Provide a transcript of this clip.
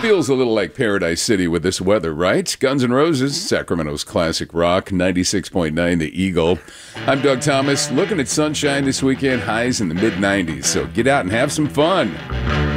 feels a little like Paradise City with this weather, right? Guns N' Roses, Sacramento's classic rock, 96.9 The Eagle. I'm Doug Thomas, looking at sunshine this weekend, highs in the mid-90s, so get out and have some fun.